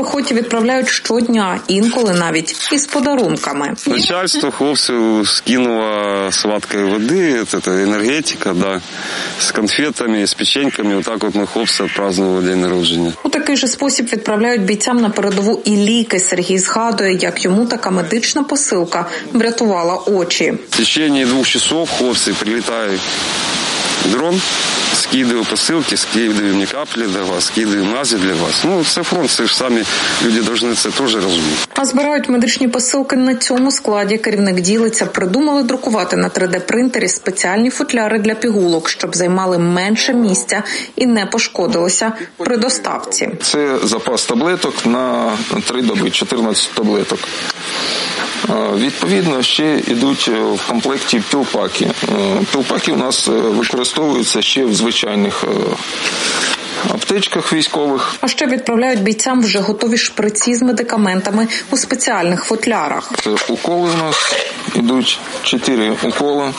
піхоті відправляють щодня, інколи навіть із подарунками. Начальство хлопців скинуло сладкої води, енергетика, да, з конфетами, з печеньками. Отак от ми хлопці відпразднували день народження. У такий же спосіб відправляють бійцям на передову і ліки. Сергій згадує, як йому така медична посилка врятувала очі. В течение 2 часов хлопці прилітають дрон, скидываю посылки, скидываю мне капли для вас, скидываю мазі для вас. Ну, це фронт, це ж самі люди повинні це теж розуміти. А збирають медичні посилки на цьому складі. Керівник ділиться, придумали друкувати на 3D-принтері спеціальні футляри для пігулок, щоб займали менше місця і не пошкодилися при доставці. Це запас таблеток на 3 доби, 14 таблеток. Відповідно, ще йдуть в комплекті пілпаки. Пілпаки у нас використовуються ще в звичайних аптечках військових. А ще відправляють бійцям вже готові шприці з медикаментами у спеціальних футлярах. Це уколи у нас йдуть 4 уколи,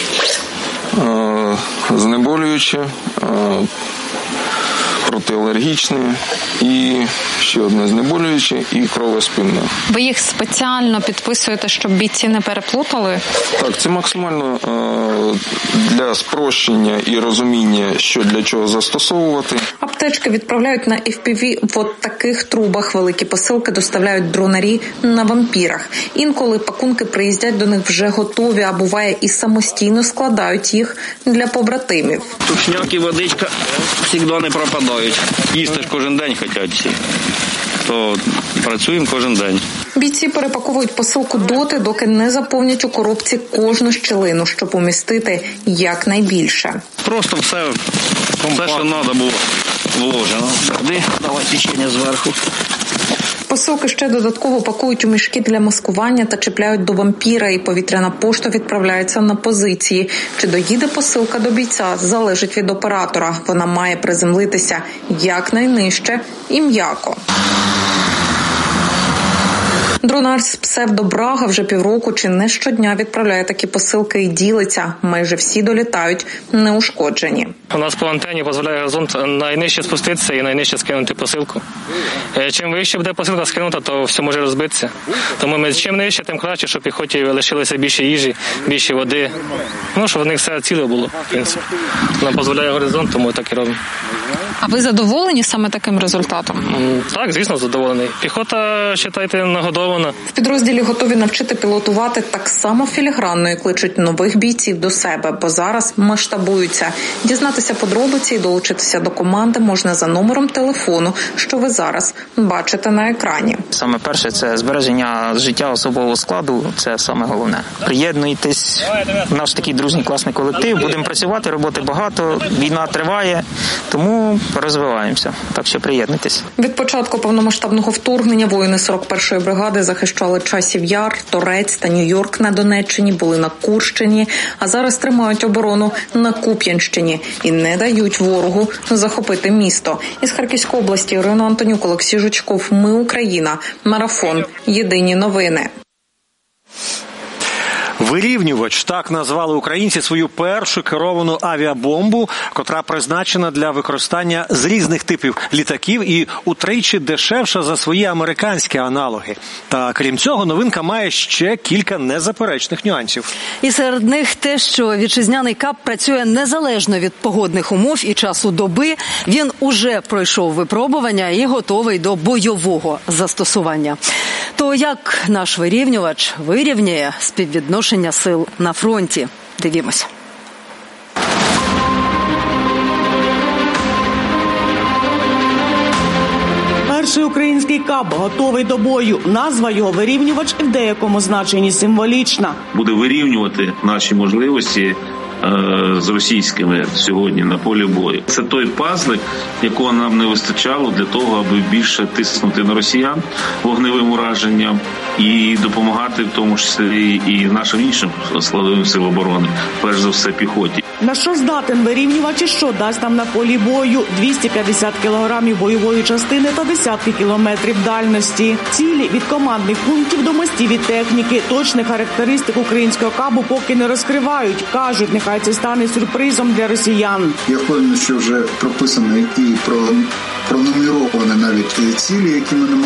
знеболюючі, протиалергічне і ще одне знеболююче і кровоспинне. Ви їх спеціально підписуєте, щоб бійці не переплутали? Так, це максимально для спрощення і розуміння, що для чого застосовувати. Аптечки відправляють на FPV в от таких трубах. Великі посилки доставляють дронарі на вампірах. Інколи пакунки приїздять до них вже готові, а буває і самостійно складають їх для побратимів. Тушняк і водичка завжди не пропадають. Їсти ж кожен день хочуть всі. То працюємо кожен день. Бійці перепаковують посилку доти, доки не заповнять у коробці кожну щілину, щоб умістити якнайбільше. Просто все, що треба було вложено. Давай печення зверху. Посилки ще додатково пакують у мішки для маскування та чіпляють до вампіра, і повітряна пошта відправляється на позиції. Чи доїде посилка до бійця, залежить від оператора. Вона має приземлитися якнайнижче і м'яко. Дронар з псевдо-Брага вже півроку чи не щодня відправляє такі посилки і ділиться. Майже всі долітають неушкоджені. У нас по антені дозволяє горизонт найнижче спуститися і найнижче скинути посилку. Чим вище буде посилка скинута, то все може розбитися. Тому ми чим нижче, тим краще, щоб піхоті лишилося більше їжі, більше води. Ну, щоб в них все ціле було, в принципі. Нам дозволяє горизонт, тому так і робимо. А ви задоволені саме таким результатом? Так, звісно, задоволений. Піхота, вважайте, нагодована. В підрозділі готові навчити пілотувати так само філігранно і кличуть нових бійців до себе, бо зараз масштабуються. Дізнатися подробиці і долучитися до команди можна за номером телефону, що ви зараз бачите на екрані. Саме перше – це збереження життя особового складу, це саме головне. Приєднуйтесь, наш такий дружній класний колектив, будемо працювати, роботи багато, війна триває, тому розвиваємося, так що приєднуйтесь. Від початку повномасштабного вторгнення воїни 41-ї бригади захищали Часів Яр, Торецьк та Нью-Йорк на Донеччині, були на Курщині, а зараз тримають оборону на Куп'янщині і не дають ворогу захопити місто. Із Харківської області Ірина Антонюк, Олексій Жучков. Ми Україна. Марафон. Єдині новини. «Вирівнювач» – так назвали українці свою першу керовану авіабомбу, котра призначена для використання з різних типів літаків і утричі дешевша за свої американські аналоги. Та крім цього, новинка має ще кілька незаперечних нюансів. І серед них те, що вітчизняний КАП працює незалежно від погодних умов і часу доби. Він уже пройшов випробування і готовий до бойового застосування. То як наш вирівнювач вирівнює співвідношення сил на фронті? Дивімося. Перший український КАП готовий до бою. Назва його «Вирівнювач» в деякому значенні символічна. Буде вирівнювати наші можливості з російськими сьогодні на полі бою. Це той пазлик, якого нам не вистачало для того, аби більше тиснути на росіян вогневим ураженням і допомагати в тому числі і нашим іншим складовим сил оборони, перш за все піхоті. На що здатен вирівнювач і що дасть нам на полі бою? 250 кілограмів бойової частини та десятки кілометрів дальності. Цілі від командних пунктів до мостів і техніки. Точних характеристик українського КАБу поки не розкривають. Кажуть, нехай це стане сюрпризом для росіян. Я впевнений, що вже прописано і пронумеровано навіть цілі, які ми не